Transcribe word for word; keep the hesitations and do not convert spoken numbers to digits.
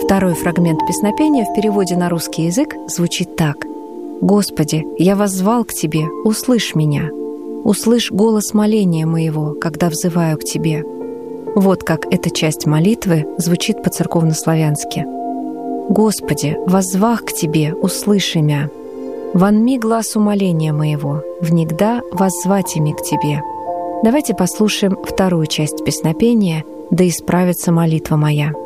Второй фрагмент песнопения в переводе на русский язык звучит так. «Господи, я воззвал к Тебе, услышь меня. Услышь голос моления моего, когда взываю к Тебе». Вот как эта часть молитвы звучит по-церковнославянски. «Господи, воззвах к Тебе, услыши мя. Вонми глаз умоления моего, внегда воззвать ими к Тебе». Давайте послушаем вторую часть песнопения «Да исправится молитва моя».